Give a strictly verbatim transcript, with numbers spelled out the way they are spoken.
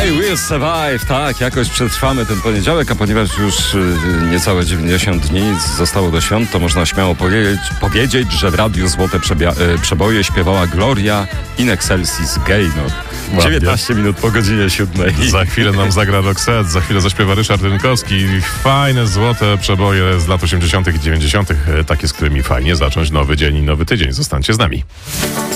I will survive, tak, jakoś przetrwamy ten poniedziałek, a ponieważ już y, niecałe dziewięćdziesiąt dni zostało do świąt, to można śmiało powiedzieć, powiedzieć że w radiu Złote Przebia- y, Przeboje śpiewała Gloria in Excelsis Gaynor. dziewiętnaście minut po godzinie siódmej. Za chwilę nam zagra Roxette, za chwilę zaśpiewa Ryszard Rynkowski. Fajne, złote przeboje z lat osiemdziesiątych i dziewięćdziesiątych, takie, z którymi fajnie zacząć nowy dzień i nowy tydzień. Zostańcie z nami.